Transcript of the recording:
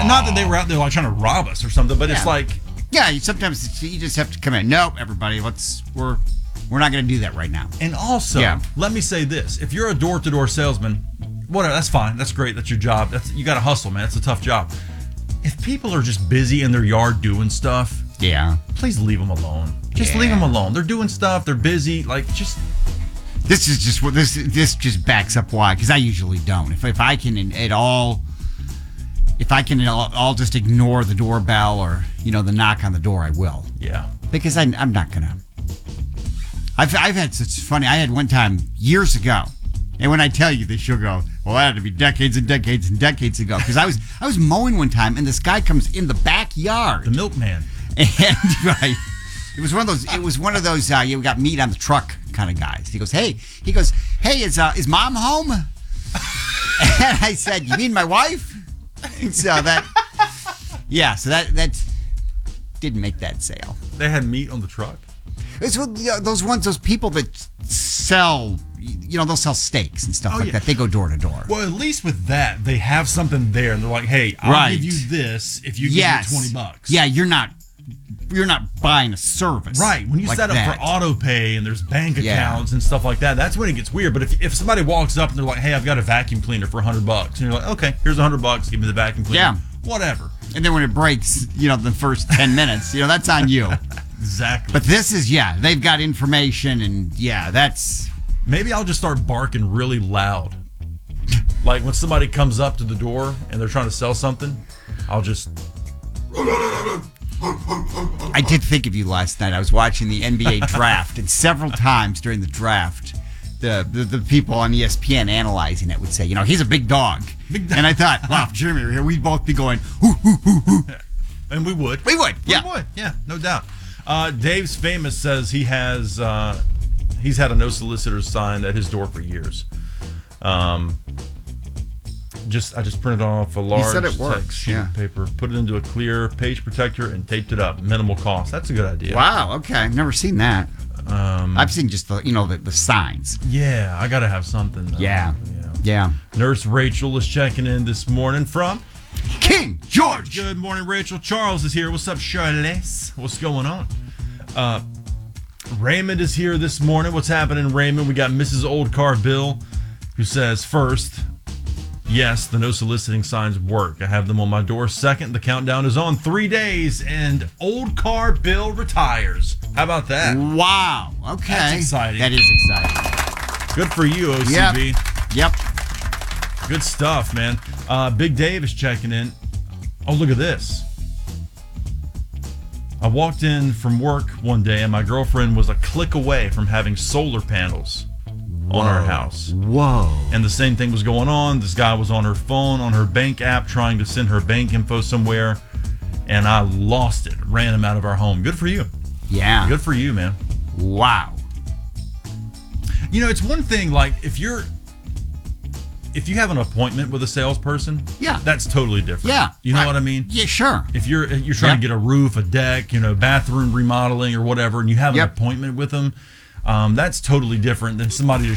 Not that they were out there like trying to rob us or something, but it's like... Yeah, sometimes you just have to come in. Nope, everybody, we're not going to do that right now. And also, let me say this. If you're a door-to-door salesman, whatever, that's fine. That's great. That's your job. You got to hustle, man. It's a tough job. If people are just busy in their yard doing stuff, please leave them alone. Just leave them alone. They're doing stuff. They're busy. Just... This is just what this just backs up why, because I usually don't. If I can at all... If I can all just ignore the doorbell or, the knock on the door, I will. Yeah. Because I'm not going to. I've had such funny. I had one time years ago. And when I tell you this, you'll go, well, that had to be decades and decades and decades ago. Because I was mowing one time and this guy comes in the backyard. The milkman. And it was one of those, you got meat on the truck kind of guys. He goes, hey, is mom home? And I said, you mean my wife? So that didn't make that sale. They had meat on the truck? It's those people that sell, they'll sell steaks and stuff like that. They go door to door. Well, at least with that, they have something there, and they're like, "Hey, I'll give you this if you give me $20." Yeah, you're not buying a service, right? When you set up for auto pay and there's bank accounts and stuff like that, that's when it gets weird. But if somebody walks up and they're like, "Hey, I've got a vacuum cleaner for $100," and you're like, "Okay, here's $100. Give me the vacuum cleaner." Yeah, whatever. And then when it breaks, the first 10 minutes, that's on you. Exactly. But this is, they've got information, and that's... Maybe I'll just start barking really loud. Like when somebody comes up to the door and they're trying to sell something, I'll just... I did think of you last night. I was watching the NBA draft, and several times during the draft, the people on ESPN analyzing it would say, he's a big dog. And I thought, wow, if Jeremy were here, we'd both be going, hoo, hoo, hoo, hoo. And we would. We would, yeah, no doubt. Dave's Famous says he's had a no solicitors signed at his door for years. I just printed off a large text sheet of paper, put it into a clear page protector, and taped it up. Minimal cost. That's a good idea. Wow. Okay, I've never seen that. I've seen just the signs. Yeah, I gotta have something. Yeah. Nurse Rachel is checking in this morning from King George. Good morning, Rachel. Charles is here. What's up, Charles? What's going on? Raymond is here this morning. What's happening, Raymond? We got Mrs. Old Car Bill, who says, first, yes, the no soliciting signs work. I have them on my door. Second, the countdown is on 3 days, and Old Car Bill retires. How about that? Wow. Okay. That's exciting. That is exciting. Good for you, OCB. Yep. Good stuff, man. Big Dave is checking in. Oh, look at this. I walked in from work one day, and my girlfriend was a click away from having solar panels on our house. Whoa. And the same thing was going on. This guy was on her phone, on her bank app, trying to send her bank info somewhere, and I lost it. Ran him out of our home. Good for you. Yeah. Good for you, man. Wow. It's one thing, like, if you have an appointment with a salesperson, that's totally different. Yeah. You know what I mean? Yeah, sure. If you're trying to get a roof, a deck, bathroom remodeling or whatever, and you have an appointment with them, that's totally different than somebody